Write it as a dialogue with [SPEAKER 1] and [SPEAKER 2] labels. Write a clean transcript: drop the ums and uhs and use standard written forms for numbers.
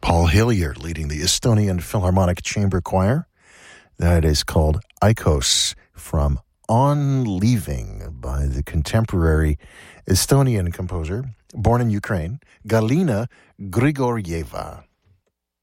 [SPEAKER 1] Paul Hillier leading the Estonian Philharmonic Chamber Choir. That is called Aikos from On Leaving by the contemporary Estonian composer, born in Ukraine, Galina Grigorieva.